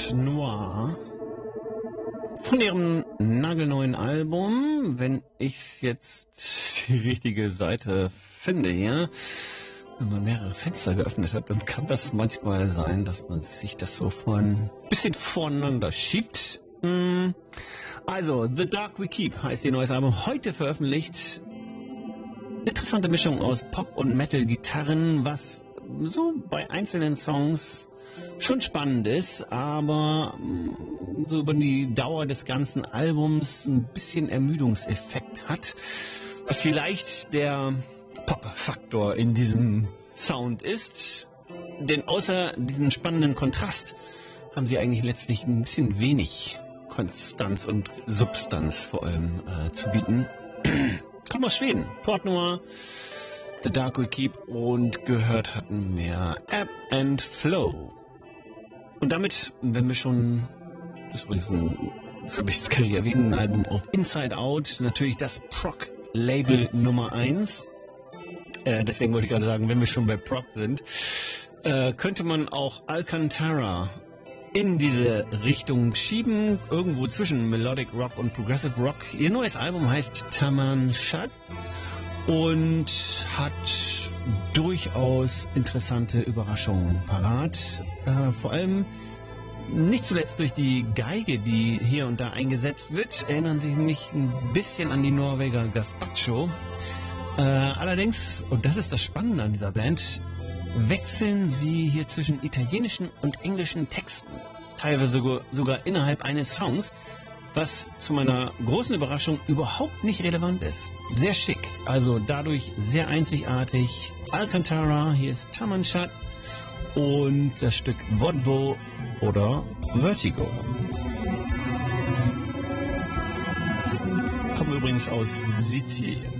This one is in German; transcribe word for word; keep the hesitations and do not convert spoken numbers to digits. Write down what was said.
Noir von ihrem nagelneuen Album. Wenn ich jetzt die richtige Seite finde hier, wenn man mehrere Fenster geöffnet hat, dann kann das manchmal sein, dass man sich das so von ein bisschen voneinander schiebt. Also, The Dark We Keep heißt ihr neues Album, heute veröffentlicht. Interessante Mischung aus Pop und Metal-Gitarren, was so bei einzelnen Songs schon spannend ist, aber so über die Dauer des ganzen Albums ein bisschen Ermüdungseffekt hat, was vielleicht der Pop-Faktor in diesem Sound ist, denn außer diesem spannenden Kontrast haben sie eigentlich letztlich ein bisschen wenig Konstanz und Substanz vor allem äh, zu bieten. Kommt aus Schweden, Port Noir, The Dark We Keep, und gehört hatten wir Ebb and Flow. Und damit, wenn wir schon, das ist übrigens ein, das habe ich jetzt gar nicht erwähnt, ein Album auf Inside Out, natürlich das Prog-Label Nummer eins. Äh, deswegen wollte ich gerade sagen, wenn wir schon bei Prog sind, äh, könnte man auch Alcantara in diese Richtung schieben, irgendwo zwischen Melodic Rock und Progressive Rock. Ihr neues Album heißt Taman Shad und hat durchaus interessante Überraschungen parat. Äh, vor allem nicht zuletzt durch die Geige, die hier und da eingesetzt wird, erinnern sich mich ein bisschen an die Norweger Gazpacho. Äh, allerdings, und das ist das Spannende an dieser Band, wechseln sie hier zwischen italienischen und englischen Texten, teilweise sogar, sogar innerhalb eines Songs, was zu meiner großen Überraschung überhaupt nicht relevant ist. Sehr schick, also dadurch sehr einzigartig. Alcantara, hier ist Taman Shad und das Stück Vodvo oder Vertigo. Kommen übrigens aus Sizilien.